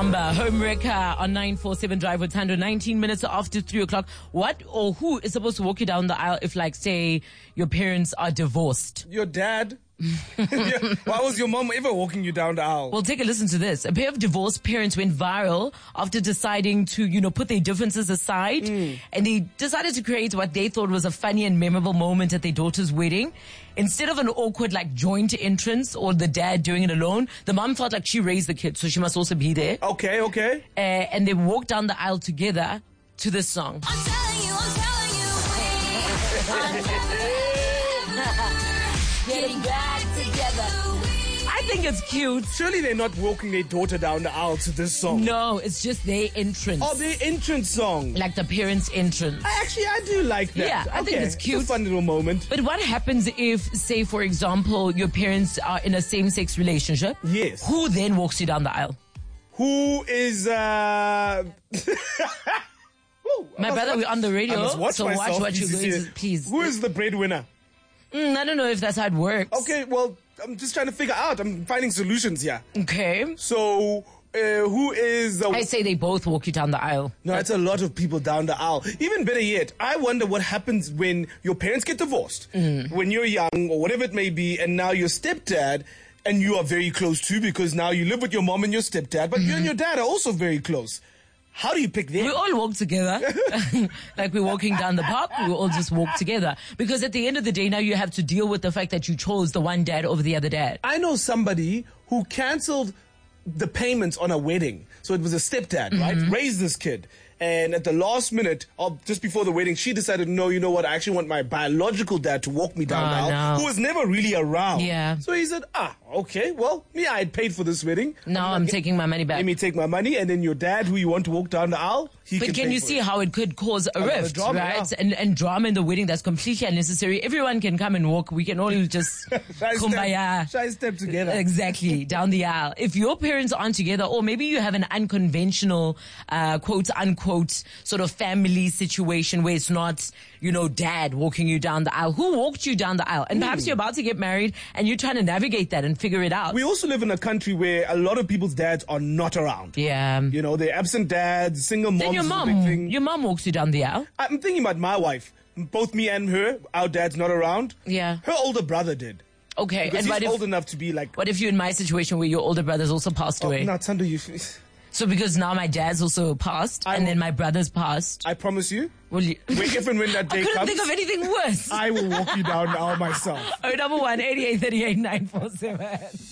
Samba, Homewrecker on 947 Drive with Tando, 19 minutes after 3 o'clock. What or who is supposed to walk you down the aisle if, like, say, your parents are divorced? Your dad. Why was your mom ever walking you down the aisle? Well, take a listen to this. A pair of divorced parents went viral after deciding to, put their differences aside. And they decided to create what they thought was a funny and memorable moment at their daughter's wedding. Instead of an awkward, joint entrance or the dad doing it alone, the mom felt like she raised the kid, so she must also be there. Okay. And they walked down the aisle together to this song. I'm telling you. Getting back together. I think it's cute. Surely they're not walking their daughter down the aisle to this song. No, it's just their entrance. Oh, their entrance song. Like the parents' entrance. I do like that. Yeah, I think it's cute. It's a fun little moment. But what happens if, say, for example, your parents are in a same-sex relationship? Yes. Who then walks you down the aisle? Who is, My brother, we're on the radio, I must watch so myself. watch what you're going to, please. Who is the breadwinner? I don't know if that's how it works. Okay, well, I'm just trying to figure out. I'm finding solutions here. Okay. So, who is the... I say they both walk you down the aisle. No, that's a lot of people down the aisle. Even better yet, I wonder what happens when your parents get divorced, when you're young or whatever it may be, and now your stepdad, and you are very close too because now you live with your mom and your stepdad, but you and your dad are also very close. How do you pick them? We all walk together. Like we're walking down the park, we all just walk together. Because at the end of the day, now you have to deal with the fact that you chose the one dad over the other dad. I know somebody who cancelled the payments on a wedding. So it was a stepdad, right? Raised this kid. And at the last minute, just before the wedding, she decided, no, you know what? I actually want my biological dad to walk me down the aisle, who was never really around. Yeah. So he said, okay, well, I had paid for this wedding. Now I'm taking my money back. Let me take my money, and then your dad, who you want to walk down the aisle, But can you see how it could cause a rift, drama, right? yeah. And drama in the wedding that's completely unnecessary. Everyone can come and walk. We can all just kumbaya. Shy step together. Exactly, down the aisle. If your parents aren't together, or maybe you have an unconventional, quote unquote, sort of family situation where it's not, dad walking you down the aisle. Who walked you down the aisle? And perhaps you're about to get married and you're trying to navigate that and figure it out. We also live in a country where a lot of people's dads are not around. Yeah. They're absent dads, single moms. Then your mom walks you down the aisle. I'm thinking about my wife. Both me and her, our dad's not around. Yeah. Her older brother did. Okay. Because he's old enough to be like... What if you're in my situation where your older brother's also passed away? No, Tando, you... So because now my dad's also passed, and then my brother's passed. I promise you, if and when that day I couldn't comes... think of anything worse. I will walk you down the aisle myself. 011 88 38 947.